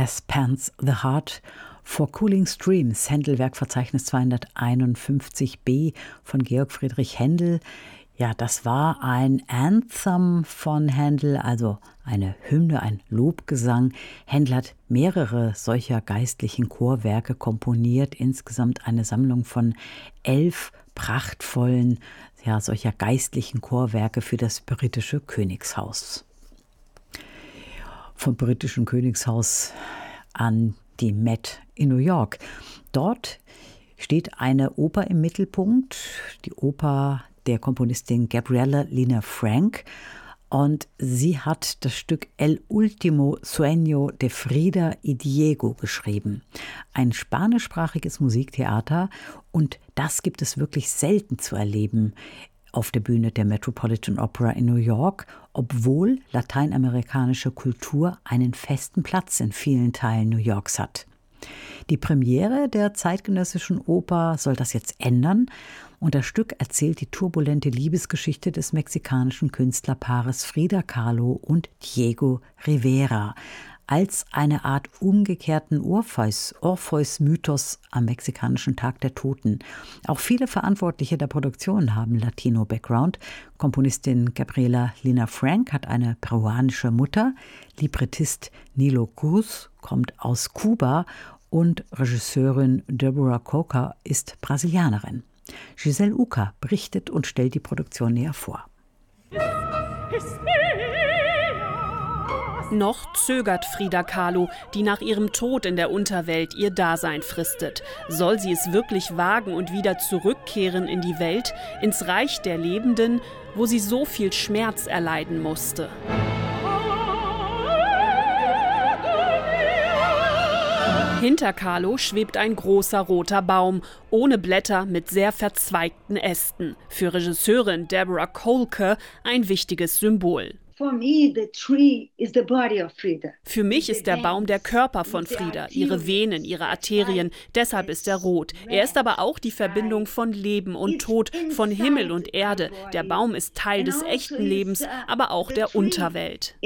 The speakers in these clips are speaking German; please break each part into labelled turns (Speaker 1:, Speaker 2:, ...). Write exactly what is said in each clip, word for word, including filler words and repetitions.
Speaker 1: Brass Pants the Heart for Cooling Streams, Händel-Werkverzeichnis zweihunderteinundfünfzig b von Georg Friedrich Händel. Ja, das war ein Anthem von Händel, also eine Hymne, ein Lobgesang. Händel hat mehrere solcher geistlichen Chorwerke komponiert, insgesamt eine Sammlung von elf prachtvollen, ja, solcher geistlichen Chorwerke für das britische Königshaus. Vom britischen Königshaus an die Met in New York. Dort steht eine Oper im Mittelpunkt, die Oper der Komponistin Gabriela Lina Frank. Und sie hat das Stück El último sueño de Frida y Diego geschrieben. Ein spanischsprachiges Musiktheater, und das gibt es wirklich selten zu erleben auf der Bühne der Metropolitan Opera in New York, obwohl lateinamerikanische Kultur einen festen Platz in vielen Teilen New Yorks hat. Die Premiere der zeitgenössischen Oper soll das jetzt ändern, und das Stück erzählt die turbulente Liebesgeschichte des mexikanischen Künstlerpaares Frida Kahlo und Diego Rivera als eine Art umgekehrten Orpheus, Orpheus-Mythos am mexikanischen Tag der Toten. Auch viele Verantwortliche der Produktion haben Latino-Background. Komponistin Gabriela Lina Frank hat eine peruanische Mutter, Librettist Nilo Cruz kommt aus Kuba und Regisseurin Deborah Coker ist Brasilianerin. Giselle Uca berichtet und stellt die Produktion näher vor.
Speaker 2: Noch zögert Frida Kahlo, die nach ihrem Tod in der Unterwelt ihr Dasein fristet. Soll sie es wirklich wagen und wieder zurückkehren in die Welt, ins Reich der Lebenden, wo sie so viel Schmerz erleiden musste? Hinter Kahlo schwebt ein großer roter Baum, ohne Blätter, mit sehr verzweigten Ästen. Für Regisseurin Deborah Coker ein wichtiges Symbol. Für mich ist der Baum der Körper von Frida, ihre Venen, ihre Arterien, deshalb ist er rot. Er ist aber auch die Verbindung von Leben und Tod, von Himmel und Erde. Der Baum ist Teil des echten Lebens, aber auch der Unterwelt.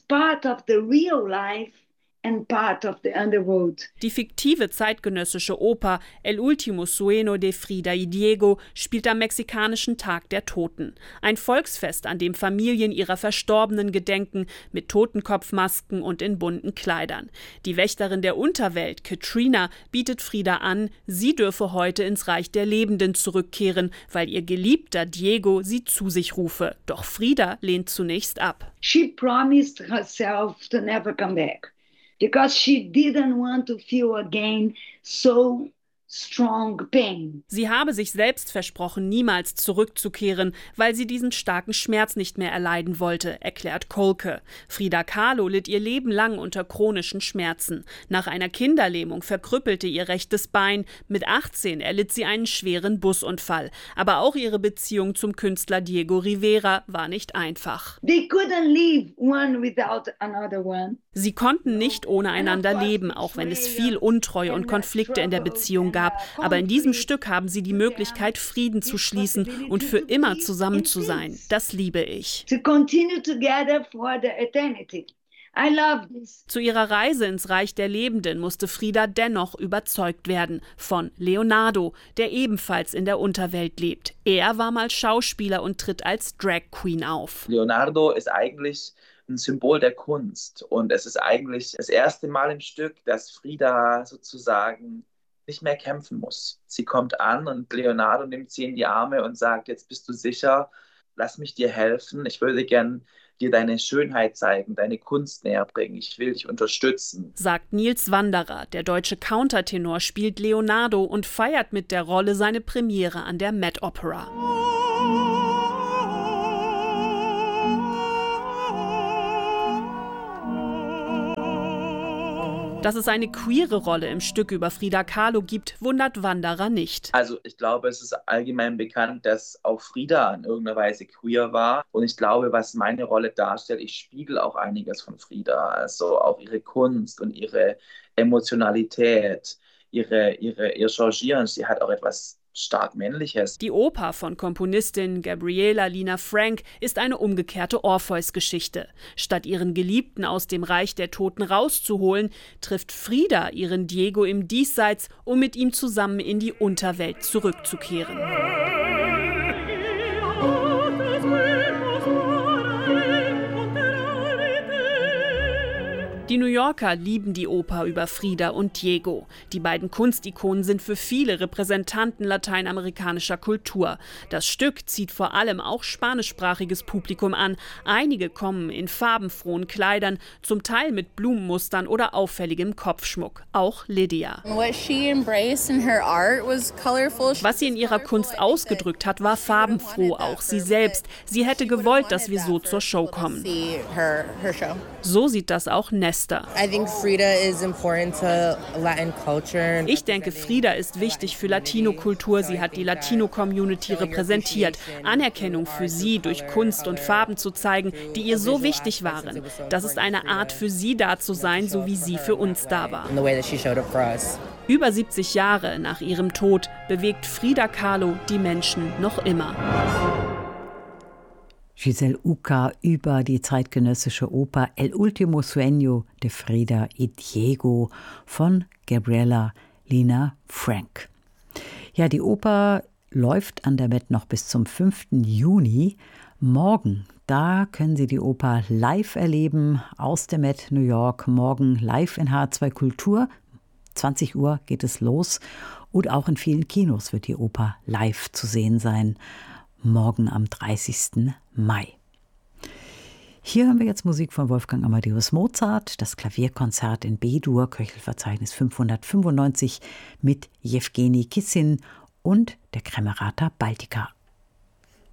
Speaker 2: And part of the underworld. Die fiktive zeitgenössische Oper El último sueño de Frida y Diego spielt am mexikanischen Tag der Toten. Ein Volksfest, an dem Familien ihrer Verstorbenen gedenken, mit Totenkopfmasken und in bunten Kleidern. Die Wächterin der Unterwelt, Katrina, bietet Frida an, sie dürfe heute ins Reich der Lebenden zurückkehren, weil ihr Geliebter Diego sie zu sich rufe. Doch Frida lehnt zunächst ab.
Speaker 3: She promised herself to never come back. Because she didn't want to feel again so strong pain.
Speaker 2: Sie habe sich selbst versprochen, niemals zurückzukehren, weil sie diesen starken Schmerz nicht mehr erleiden wollte, erklärt Kolke. Frida Kahlo litt ihr Leben lang unter chronischen Schmerzen. Nach einer Kinderlähmung verkrüppelte ihr rechtes Bein. Mit achtzehn erlitt sie einen schweren Busunfall. Aber auch ihre Beziehung zum Künstler Diego Rivera war nicht einfach.
Speaker 3: They couldn't live one without another one.
Speaker 2: Sie konnten nicht ohne einander leben, auch wenn es viel Untreue und Konflikte in der Beziehung gab. Aber in diesem Stück haben sie die Möglichkeit, Frieden zu schließen und für immer zusammen zu sein. Das liebe ich.
Speaker 3: To continue together for the eternity. I love this.
Speaker 2: Zu ihrer Reise ins Reich der Lebenden musste Frida dennoch überzeugt werden von Leonardo, der ebenfalls in der Unterwelt lebt. Er war mal Schauspieler und tritt als Drag Queen auf.
Speaker 4: Leonardo ist eigentlich ein Symbol der Kunst, und es ist eigentlich das erste Mal im Stück, dass Frida sozusagen nicht mehr kämpfen muss. Sie kommt an und Leonardo nimmt sie in die Arme und sagt: Jetzt bist du sicher, lass mich dir helfen, ich würde gern dir deine Schönheit zeigen, deine Kunst näher bringen, ich will dich unterstützen.
Speaker 2: Sagt Nils Wanderer, der deutsche Countertenor spielt Leonardo und feiert mit der Rolle seine Premiere an der Met Opera. Dass es eine queere Rolle im Stück über Frida Kahlo gibt, wundert Wanderer nicht.
Speaker 4: Also ich glaube, es ist allgemein bekannt, dass auch Frida in irgendeiner Weise queer war. Und ich glaube, was meine Rolle darstellt, ich spiegel auch einiges von Frida. Also auch ihre Kunst und ihre Emotionalität, ihre, ihre, ihr Changieren. Sie hat auch etwas stark Männliches.
Speaker 2: Die Oper von Komponistin Gabriela Lina Frank ist eine umgekehrte Orpheus-Geschichte. Statt ihren Geliebten aus dem Reich der Toten rauszuholen, trifft Frida ihren Diego im Diesseits, um mit ihm zusammen in die Unterwelt zurückzukehren. Die New Yorker lieben die Oper über Frida und Diego. Die beiden Kunstikonen sind für viele Repräsentanten lateinamerikanischer Kultur. Das Stück zieht vor allem auch spanischsprachiges Publikum an. Einige kommen in farbenfrohen Kleidern, zum Teil mit Blumenmustern oder auffälligem Kopfschmuck. Auch Lydia. Was sie in ihrer Kunst ausgedrückt hat, war farbenfroh, auch sie selbst. Sie hätte gewollt, dass wir so zur Show kommen. So sieht das auch Nesta. Ich denke, Frida ist wichtig für Latino-Kultur. Sie hat die Latino-Community repräsentiert. Anerkennung für sie durch Kunst und Farben zu zeigen, die ihr so wichtig waren. Das ist eine Art, für sie da zu sein, so wie sie für uns da war. Über siebzig Jahre nach ihrem Tod bewegt Frida Kahlo die Menschen noch immer.
Speaker 1: Giselle Uca über die zeitgenössische Oper El último sueño de Frida y Diego von Gabriela Lina Frank. Ja, die Oper läuft an der Met noch bis zum fünften Juni. Morgen, da können Sie die Oper live erleben aus der Met New York. Morgen live in H zwei Kultur. zwanzig Uhr geht es los. Und auch in vielen Kinos wird die Oper live zu sehen sein. Morgen am dreißigsten Mai. Hier hören wir jetzt Musik von Wolfgang Amadeus Mozart, das Klavierkonzert in B-Dur, Köchelverzeichnis fünfhundertfünfundneunzig mit Jewgeni Kissin und der Kremerata Baltica.